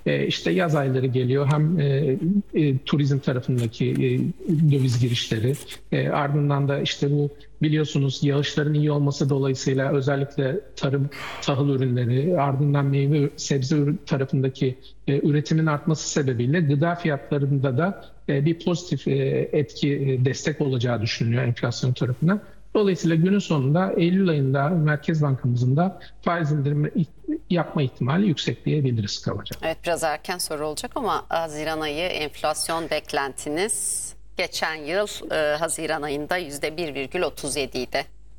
işte yaz ayları geliyor. Hem turizm tarafındaki döviz girişleri, ardından da işte bu biliyorsunuz yağışların iyi olması dolayısıyla özellikle tarım, tahıl ürünleri, ardından meyve, sebze tarafındaki üretimin artması sebebiyle gıda fiyatlarında da bir pozitif etki, destek olacağı düşünülüyor enflasyon tarafına. Dolayısıyla günün sonunda Eylül ayında Merkez Bankamızın da faiz indirimi yapma ihtimali yüksek diyebiliriz kabaca. Evet, biraz erken soru olacak ama Haziran ayı enflasyon beklentiniz geçen yıl Haziran ayında %1,37 idi.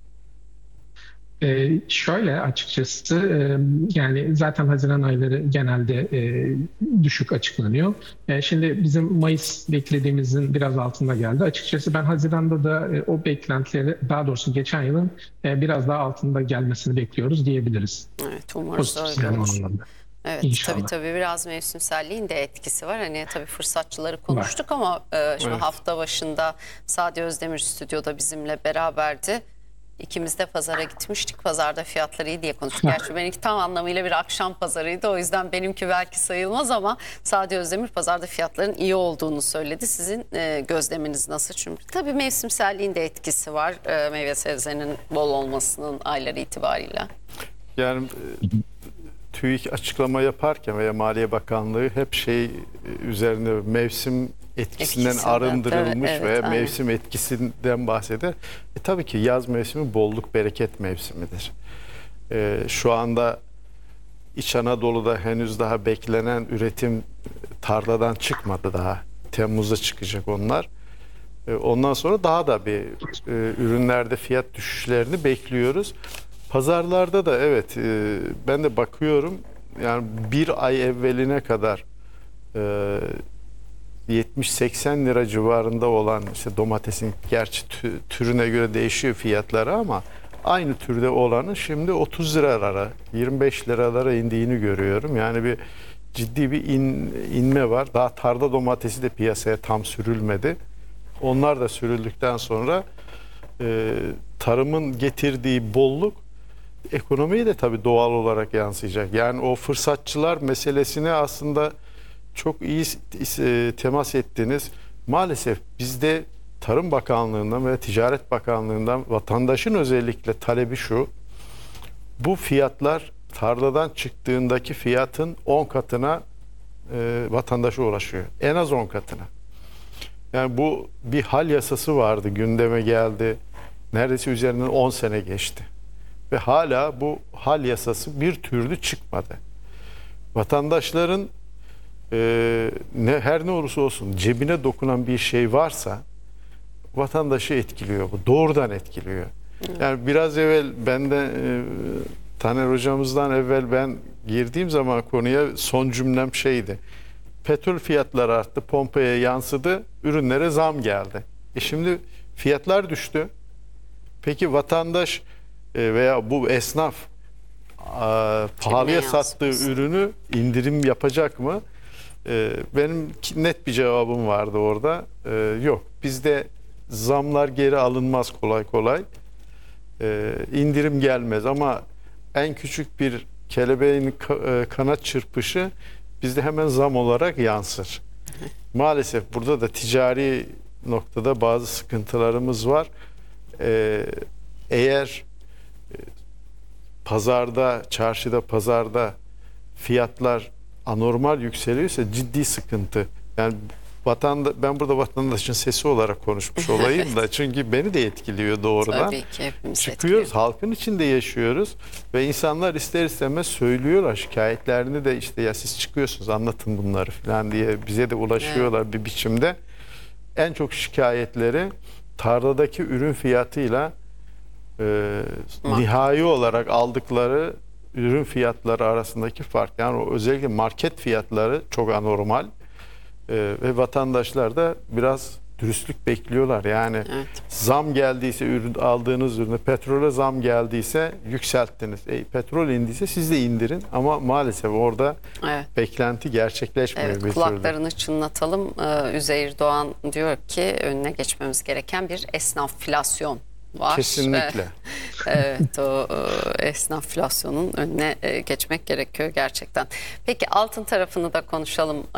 Şöyle açıkçası yani zaten Haziran ayları genelde düşük açıklanıyor. Şimdi bizim Mayıs beklediğimizin biraz altında geldi. Açıkçası ben Haziran'da da o beklentileri, daha doğrusu geçen yılın biraz daha altında gelmesini bekliyoruz diyebiliriz. Evet, umarız Pozitif öyle yani o olur. anlamda. Evet, İnşallah. tabii biraz mevsimselliğin de etkisi var. Hani tabii fırsatçıları Var. konuştuk ama şimdi Evet. hafta başında Sadi Özdemir stüdyoda bizimle beraberdi. İkimiz de pazara gitmiştik. Pazarda fiyatları iyi diye konuştuk. Gerçi benimki tam anlamıyla bir akşam pazarıydı. O yüzden benimki belki sayılmaz ama Sadi Özdemir pazarda fiyatların iyi olduğunu söyledi. Sizin gözleminiz nasıl? Çünkü tabii mevsimselliğin de etkisi var. Meyve sebzenin bol olmasının ayları itibariyle. Yani TÜİK açıklama yaparken veya Maliye Bakanlığı hep üzerine mevsim etkisinden arındırılmış evet, ve aynen. mevsim etkisinden bahseder. Tabii ki yaz mevsimi bolluk bereket mevsimidir. Şu anda İç Anadolu'da henüz daha beklenen üretim tarladan çıkmadı daha. Temmuz'da çıkacak onlar. Ondan sonra daha da bir ürünlerde fiyat düşüşlerini bekliyoruz. Pazarlarda da evet ben de bakıyorum yani bir ay evveline kadar 70-80 lira civarında olan işte domatesin gerçi türüne göre değişiyor fiyatları ama aynı türde olanı şimdi 30 liralara 25 liralara indiğini görüyorum. Yani bir ciddi bir inme var. Daha tarla domatesi de piyasaya tam sürülmedi. Onlar da sürüldükten sonra tarımın getirdiği bolluk ekonomiye de tabii doğal olarak yansıyacak. Yani o fırsatçılar meselesine aslında çok iyi temas ettiniz. Maalesef bizde Tarım Bakanlığı'ndan ve Ticaret Bakanlığı'ndan vatandaşın özellikle talebi şu: bu fiyatlar tarladan çıktığındaki fiyatın 10 katına vatandaşa ulaşıyor. En az 10 katına. Yani bu bir hal yasası vardı, gündeme geldi. Neredeyse üzerinden 10 sene geçti. Ve hala bu hal yasası bir türlü çıkmadı. Vatandaşların her ne olursa olsun cebine dokunan bir şey varsa vatandaşı etkiliyor bu. Doğrudan etkiliyor. Yani biraz evvel benden Taner hocamızdan evvel ben girdiğim zaman konuya son cümlem şeydi. Petrol fiyatları arttı, pompaya yansıdı, ürünlere zam geldi. Şimdi fiyatlar düştü. Peki vatandaş veya bu esnaf pahalıya sattığı ürünü indirim yapacak mı? Benim net bir cevabım vardı orada. Yok. Bizde zamlar geri alınmaz kolay kolay. İndirim gelmez ama en küçük bir kelebeğin kanat çırpışı bizde hemen zam olarak yansır. Maalesef burada da ticari noktada bazı sıkıntılarımız var. Eğer pazarda, çarşıda, pazarda fiyatlar anormal yükseliyorsa ciddi sıkıntı. Yani ben burada vatandaşın sesi olarak konuşmuş olayım da çünkü beni de etkiliyor doğrudan. Tabii ki hepimiz Çıkıyoruz, etkiliyor. halkın içinde yaşıyoruz ve insanlar ister istemez söylüyorlar şikayetlerini de, işte ya siz çıkıyorsunuz anlatın bunları falan diye bize de ulaşıyorlar bir biçimde. En çok şikayetleri tarladaki ürün fiyatıyla nihai olarak aldıkları ürün fiyatları arasındaki fark. Yani o özellikle market fiyatları çok anormal ve vatandaşlar da biraz dürüstlük bekliyorlar. Yani zam geldiyse aldığınız ürüne, petrole zam geldiyse yükselttiniz. Petrol indiyse siz de indirin ama maalesef orada beklenti gerçekleşmiyor. Evet, kulaklarını çınlatalım. Üzeyir Doğan diyor ki önüne geçmemiz gereken bir esnaflasyon var. Kesinlikle. Evet, o enflasyonun önüne geçmek gerekiyor gerçekten. Peki altın tarafını da konuşalım.